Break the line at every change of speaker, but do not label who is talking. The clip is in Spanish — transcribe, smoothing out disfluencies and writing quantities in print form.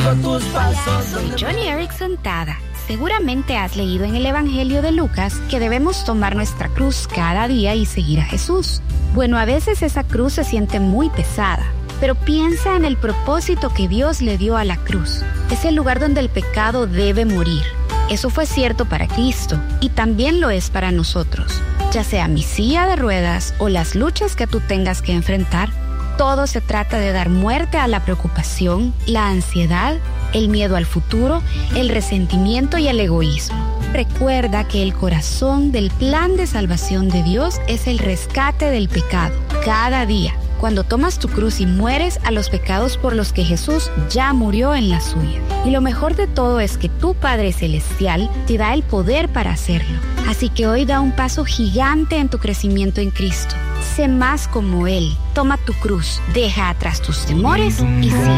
Soy Johnny Erickson Tada. Seguramente has leído en el Evangelio de Lucas que debemos tomar nuestra cruz cada día y seguir a Jesús. Bueno, a veces esa cruz se siente muy pesada, pero piensa en el propósito que Dios le dio a la cruz. Es el lugar donde el pecado debe morir. Eso fue cierto para Cristo y también lo es para nosotros. Ya sea mi silla de ruedas o las luchas que tú tengas que enfrentar, todo se trata de dar muerte a la preocupación, la ansiedad, el miedo al futuro, el resentimiento y el egoísmo. Recuerda que el corazón del plan de salvación de Dios es el rescate del pecado. Cada día, cuando tomas tu cruz y mueres a los pecados por los que Jesús ya murió en la suya. Y lo mejor de todo es que tu Padre Celestial te da el poder para hacerlo. Así que hoy da un paso gigante en tu crecimiento en Cristo. Sé más como Él. Toma tu cruz, deja atrás tus temores y sigue.